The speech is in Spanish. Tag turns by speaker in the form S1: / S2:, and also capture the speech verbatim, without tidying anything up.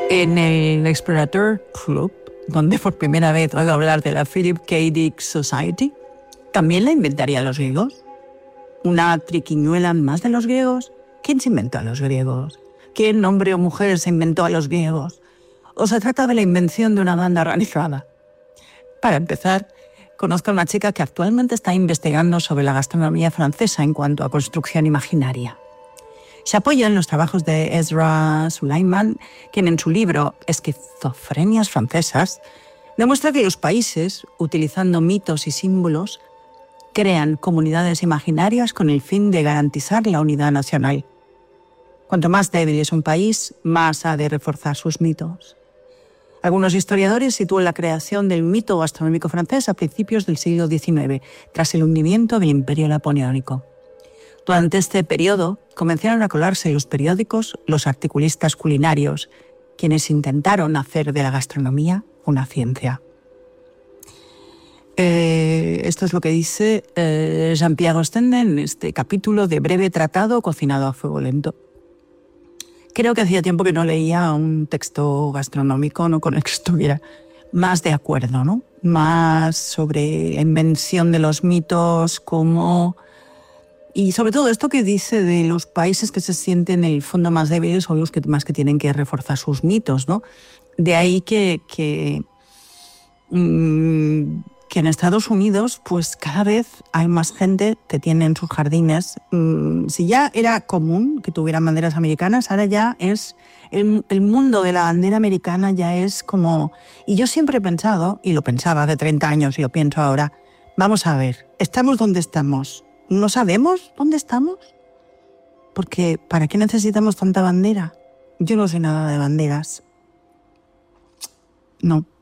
S1: En el Explorateur Club, donde por primera vez oigo hablar de la Philip K. Dick Society, ¿también la inventarían los griegos? ¿Una triquiñuela más de los griegos? ¿Quién se inventó a los griegos? ¿Quién, hombre o mujer, se inventó a los griegos? ¿O se trata de la invención de una banda organizada? Para empezar, conozco a una chica que actualmente está investigando sobre la gastronomía francesa en cuanto a construcción imaginaria. Se apoya en los trabajos de Ezra Sulaiman, quien en su libro Esquizofrenias francesas demuestra que los países, utilizando mitos y símbolos, crean comunidades imaginarias con el fin de garantizar la unidad nacional. Cuanto más débil es un país, más ha de reforzar sus mitos. Algunos historiadores sitúan la creación del mito gastronómico francés a principios del siglo diecinueve, tras el hundimiento del Imperio Napoleónico. Durante este periodo comenzaron a colarse en los periódicos los articulistas culinarios, quienes intentaron hacer de la gastronomía una ciencia. Eh, esto es lo que dice eh, Jean-Pierre Ostende en este capítulo de Breve Tratado cocinado a fuego lento. Creo que hacía tiempo que no leía un texto gastronómico, ¿no?, con el que estuviera más de acuerdo, ¿no? Más sobre la invención de los mitos, como... Y sobre todo esto que dice de los países que se sienten en el fondo más débiles son los que más que tienen que reforzar sus mitos, ¿no? De ahí que, que, mmm, que en Estados Unidos pues cada vez hay más gente que tiene en sus jardines. Mmm, si ya era común que tuvieran banderas americanas, ahora ya es... El, el mundo de la bandera americana ya es como... Y yo siempre he pensado, y lo pensaba hace treinta años y lo pienso ahora, vamos a ver, ¿estamos donde estamos? ¿No sabemos dónde estamos? Porque ¿para qué necesitamos tanta bandera? Yo no sé nada de banderas. No.